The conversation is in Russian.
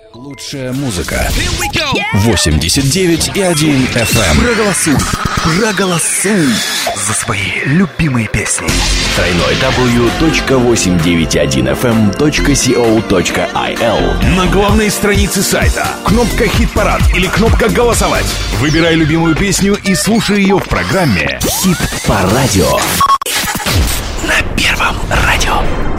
Лучшая музыка. 89,1 FM. Проголосуй за свои любимые песни. www.891fm.co.il. На главной странице сайта кнопка «Хит-парад» или кнопка «Голосовать». Выбирай любимую песню и слушай ее в программе Хит по радио. На Первом радио.